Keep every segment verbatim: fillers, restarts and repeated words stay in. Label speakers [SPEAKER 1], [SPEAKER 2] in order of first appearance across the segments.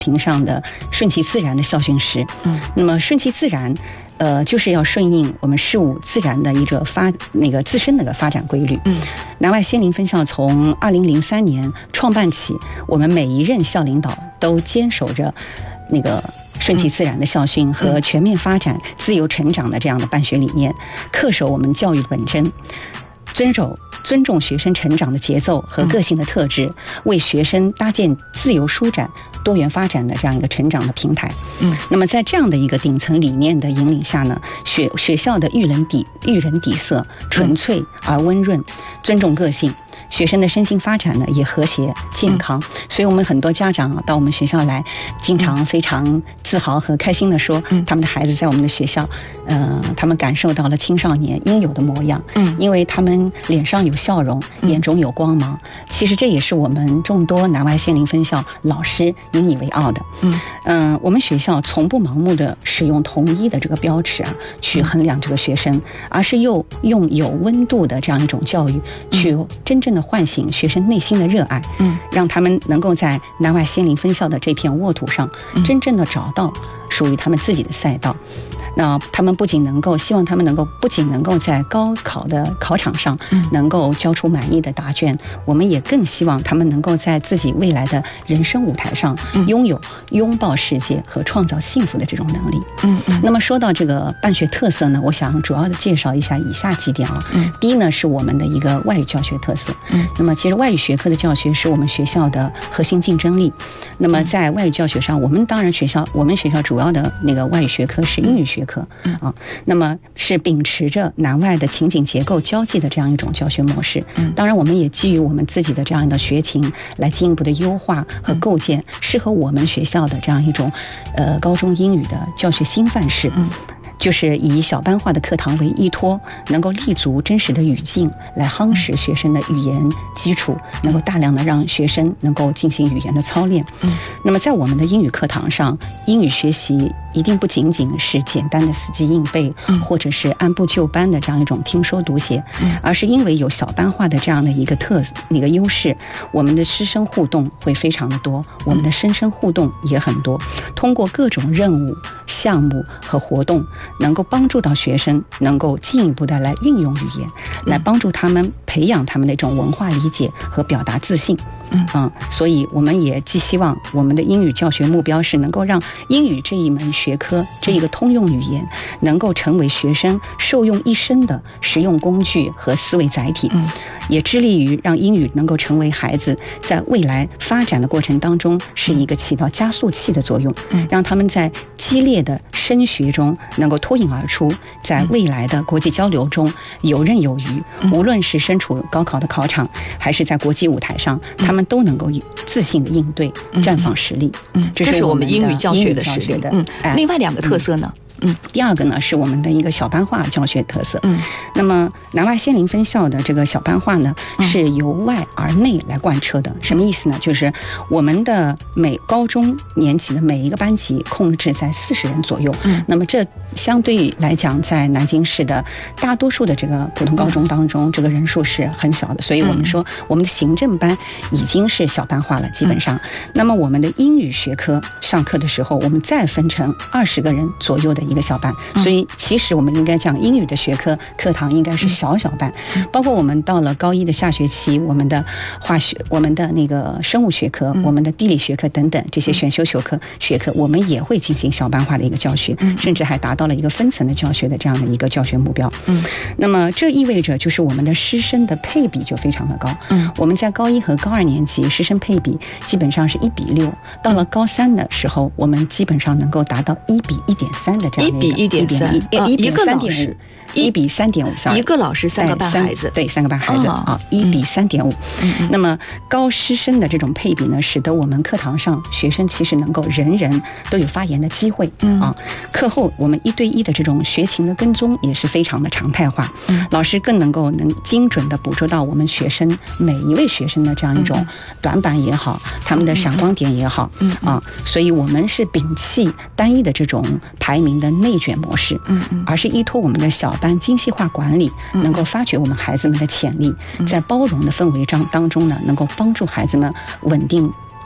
[SPEAKER 1] 评上的顺其自然的校训时，嗯，那么顺其自然。呃，就是要顺应我们事物自然的一个发那个自身的一个发展规律。嗯，南外仙林分校从二零零三年创办起，我们每一任校领导都坚守着那个顺其自然的校训和全面发展、自由成长的这样的办学理念，恪守我们教育本真，遵守尊重学生成长的节奏和个性的特质，为学生搭建自由舒展、多元发展的这样一个成长的平台。嗯，那么在这样的一个顶层理念的引领下呢，学学校的育人底育人底色纯粹而温润，尊重个性。学生的身心发展呢也和谐健康，嗯、所以我们很多家长啊到我们学校来，经常非常自豪和开心地说，嗯、他们的孩子在我们的学校，呃，他们感受到了青少年应有的模样，嗯，因为他们脸上有笑容，眼中有光芒。嗯、其实这也是我们众多南外仙林分校老师引以为傲的。嗯嗯、呃，我们学校从不盲目的使用统一的这个标尺啊去衡量这个学生，而是又用有温度的这样一种教育去真正的唤醒学生内心的热爱，嗯，让他们能够在南外仙林分校的这片沃土上，真正的找到属于他们自己的赛道。那他们不仅能够，希望他们能够不仅能够在高考的考场上能够交出满意的答卷，我们也更希望他们能够在自己未来的人生舞台上拥有拥抱世界和创造幸福的这种能力。嗯嗯。那么说到这个办学特色呢，我想主要的介绍一下以下几点啊。嗯。第一呢，是我们的一个外语教学特色。嗯。那么其实外语学科的教学是我们学校的核心竞争力。那么在外语教学上，我们当然学校我们学校主要的那个外语学科是英语学科。课啊，那么是秉持着南外的情景结构交际的这样一种教学模式。嗯，当然我们也基于我们自己的这样的学情来进一步的优化和构建适合我们学校的这样一种呃高中英语的教学新范式。嗯，就是以小班化的课堂为依托，能够立足真实的语境来夯实学生的语言基础，能够大量的让学生能够进行语言的操练。嗯，那么在我们的英语课堂上，英语学习一定不仅仅是简单的死记硬背，嗯、或者是按部就班的这样一种听说读写，嗯、而是因为有小班化的这样的一个特一个优势，我们的师生互动会非常的多，我们的师生互动也很多，通过各种任务、项目和活动，能够帮助到学生能够进一步的来运用语言，来帮助他们培养他们的一种文化理解和表达自信。嗯嗯，所以我们也寄希望我们的英语教学目标是能够让英语这一门学科，这一个通用语言，能够成为学生受用一生的实用工具和思维载体。嗯，也致力于让英语能够成为孩子在未来发展的过程当中是一个起到加速器的作用。嗯，让他们在激烈的升学中能够脱颖而出，在未来的国际交流中游刃有余。无论是身处高考的考场，还是在国际舞台上，他们都能够自信的应对，绽放实力。嗯，
[SPEAKER 2] 这是我们英语教学的实力的。嗯，哎、另外两个特色呢？嗯，
[SPEAKER 1] 第二个呢是我们的一个小班化教学特色。嗯，那么南外仙林分校的这个小班化呢，是由外而内来贯彻的。什么意思呢？就是我们的每高中年级的每一个班级控制在四十人左右。嗯，那么这相对于来讲，在南京市的大多数的这个普通高中当中，这个人数是很少的。所以我们说，我们的行政班已经是小班化了，基本上。那么我们的英语学科上课的时候，我们再分成二十个人左右的一个小班，所以其实我们应该讲英语的学科课堂应该是小小班，包括我们到了高一的下学期，我们的化学、我们的那个生物学科、我们的地理学科等等这些选修学科学科，我们也会进行小班化的一个教学，甚至还达到了一个分层的教学的这样的一个教学目标。嗯，那么这意味着就是我们的师生的配比就非常的高。嗯，我们在高一和高二年级师生配比基本上是一比六，到了高三的时候，我们基本上能够达到一比一点三的这样。
[SPEAKER 2] 一比一点三，
[SPEAKER 1] 一
[SPEAKER 2] 一个老师，
[SPEAKER 1] 一比三点五，
[SPEAKER 2] 一个老师三个班孩子，
[SPEAKER 1] 对，三个班孩子啊，一比三点五。那么高师生的这种配比呢，使得我们课堂上学生其实能够人人都有发言的机会啊。课后我们一对一的这种学情的跟踪也是非常的常态化，老师更能够能精准的捕捉到我们学生每一位学生的这样一种短板也好，他们的闪光点也好啊，所以我们是摒弃单一的这种排名的内卷模式，嗯嗯，而是依托我们的小班精细化管理，能够发掘我们孩子们的潜力，在包容的氛围当当中呢，能够帮助孩子们稳定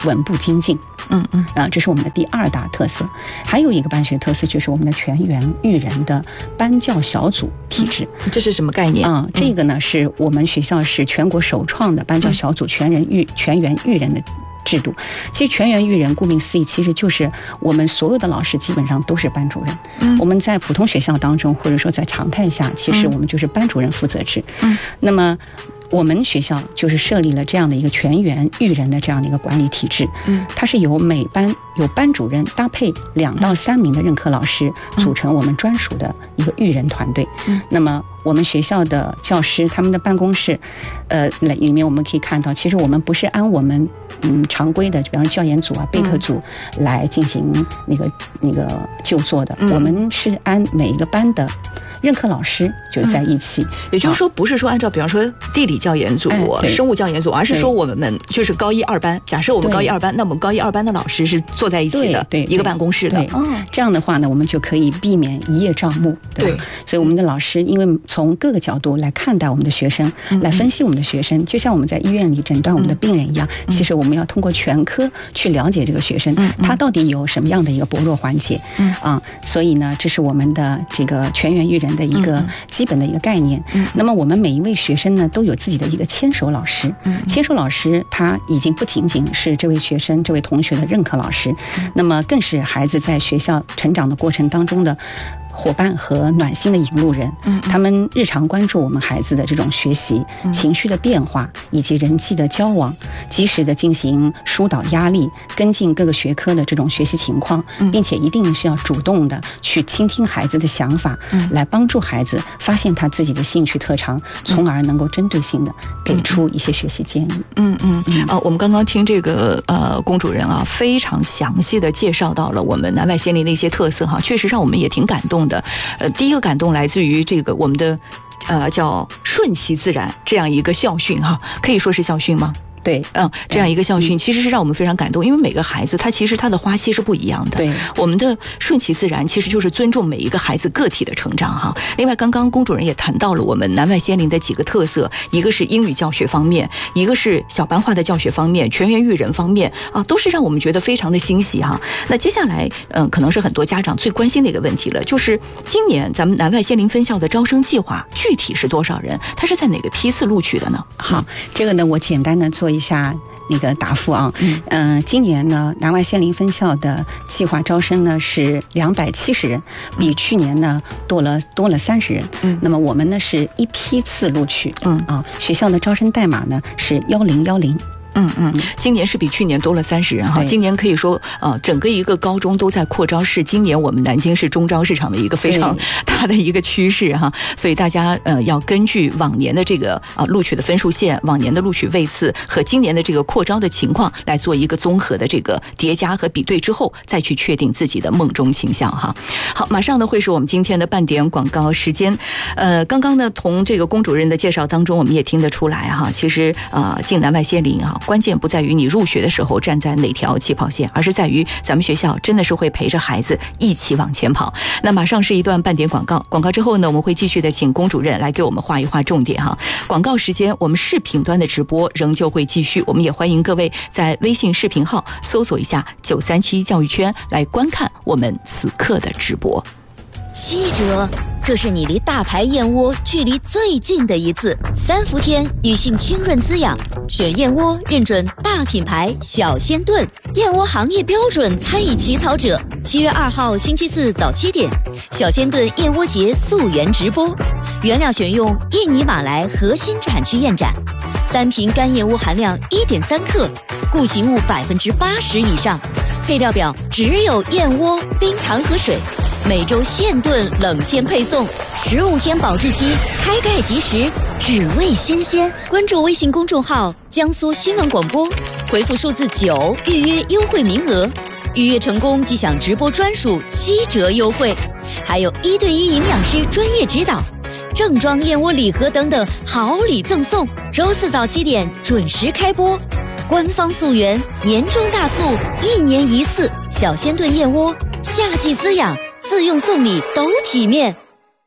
[SPEAKER 1] 稳步精进。
[SPEAKER 2] 嗯嗯，
[SPEAKER 1] 啊，这是我们的第二大特色。还有一个办学特色就是我们的全员育人的班教小组体制。
[SPEAKER 2] 嗯、这是什么概念
[SPEAKER 1] 啊、嗯？这个呢是我们学校是全国首创的班教小组全人育、嗯、全员育人的制度。其实全员育人顾名思义，其实就是我们所有的老师基本上都是班主任。嗯，我们在普通学校当中，或者说在常态下，其实我们就是班主任负责制。嗯，那么我们学校就是设立了这样的一个全员育人的这样的一个管理体制。嗯，它是由每班有班主任搭配两到三名的任课老师组成我们专属的一个育人团队。嗯，那么我们学校的教师他们的办公室，呃，里面我们可以看到，其实我们不是按我们嗯常规的，比方说教研组啊、备课组来进行那个那个就座的，嗯、我们是按每一个班的任课老师就是在一起。
[SPEAKER 2] 嗯、也就是说，不是说按照比方说地理教研组、哎、生物教研组，而是说我们就是高一二班。假设我们高一二班，那我们高一二班的老师是坐在一起的，
[SPEAKER 1] 对，
[SPEAKER 2] 一个办公室的。
[SPEAKER 1] 哦，这样的话呢，我们就可以避免一叶障目。对，对，所以我们的老师因为从各个角度来看待我们的学生，嗯、来分析我们的学生，就像我们在医院里诊断我们的病人一样，嗯、其实我们要通过全科去了解这个学生，嗯、他到底有什么样的一个薄弱环节。嗯啊，所以呢，这是我们的这个全员育人的一个基本的一个概念。嗯，那么我们每一位学生呢，都有自己的一个牵手老师。嗯，牵手老师他已经不仅仅是这位学生、这位同学的任课老师，嗯、那么更是孩子在学校成长的过程当中的伙伴和暖心的引路人。嗯，他们日常关注我们孩子的这种学习、嗯、情绪的变化以及人际的交往，及时的进行疏导压力，跟进各个学科的这种学习情况，嗯、并且一定是要主动的去倾听孩子的想法，嗯、来帮助孩子发现他自己的兴趣特长，从而能够针对性的给出一些学习建议。
[SPEAKER 2] 嗯嗯嗯啊，我们刚刚听这个呃龚主任啊，非常详细的介绍到了我们南外仙林的一些特色哈，确实让我们也挺感动的。呃，第一个感动来自于这个我们的呃叫顺其自然这样一个校训哈，可以说是校训吗？
[SPEAKER 1] 对，
[SPEAKER 2] 嗯，这样一个校训其实是让我们非常感动，因为每个孩子他其实他的花期是不一样的。
[SPEAKER 1] 对，
[SPEAKER 2] 我们的顺其自然其实就是尊重每一个孩子个体的成长哈。另外，刚刚龚主任也谈到了我们南外仙林的几个特色，一个是英语教学方面，一个是小班化的教学方面，全员育人方面啊，都是让我们觉得非常的欣喜哈。那接下来，嗯，可能是很多家长最关心的一个问题了，就是今年咱们南外仙林分校的招生计划具体是多少人？它是在哪个批次录取的呢？
[SPEAKER 1] 好，这个呢，我简单的做一下那个答复啊。嗯、呃，今年呢，南外仙林分校的计划招生呢是两百七十人，比去年呢多了多了三十人。嗯，那么我们呢是一批次录取。嗯啊，学校的招生代码呢是幺零幺零。
[SPEAKER 2] 嗯嗯，今年是比去年多了三十人哈。今年可以说，呃，整个一个高中都在扩招，是今年我们南京市中招市场的一个非常大的一个趋势哈。所以大家呃要根据往年的这个啊、呃、录取的分数线、往年的录取位次和今年的这个扩招的情况来做一个综合的这个叠加和比对之后，再去确定自己的梦中情象哈。好，马上呢会是我们今天的半点广告时间。呃，刚刚呢从这个龚主任的介绍当中，我们也听得出来哈，其实啊、呃、进南外仙林啊。关键不在于你入学的时候站在哪条起跑线，而是在于咱们学校真的是会陪着孩子一起往前跑。那马上是一段半点广告，广告之后呢，我们会继续的请龚主任来给我们画一画重点哈。广告时间，我们视频端的直播仍旧会继续，我们也欢迎各位在微信视频号搜索一下九三七教育圈来观看我们此刻的直播。
[SPEAKER 3] 七折，这是你离大牌燕窝距离最近的一次。三伏天，女性清润滋养，选燕窝认准大品牌小鲜炖，燕窝行业标准参与起草者。七月二号星期四早七点，小鲜炖燕窝节溯源直播，原料选用印尼马来核心产区燕盏，单瓶干燕窝含量一点三克，固形物百分之八十以上，配料表只有燕窝、冰糖和水。每周现炖冷鲜配送，十五天保质期，开盖即食，只为新鲜。关注微信公众号江苏新闻广播，回复数字九预约优惠名额，预约成功即享直播专属七折优惠，还有一对一营养师专业指导，正装燕窝礼盒等等好礼赠送。周四早七点准时开播，官方溯源年终大促，一年一次小鲜炖燕窝，夏季滋养，自用送礼都体面。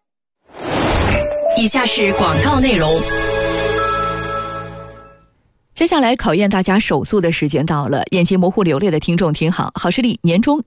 [SPEAKER 4] 以下是广告内容。
[SPEAKER 2] 接下来考验大家手速的时间到了，眼睛模糊流泪的听众听好，好视力年终